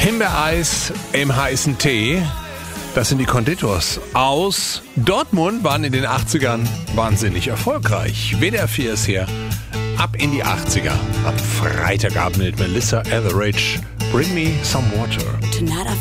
Himbeereis im heißen Tee. Das sind die Konditors aus Dortmund, waren in den 80ern wahnsinnig erfolgreich. WDR 4 ist hier. Ab in die 80er. Am Freitagabend mit Melissa Etheridge. Bring me some water. Tonight I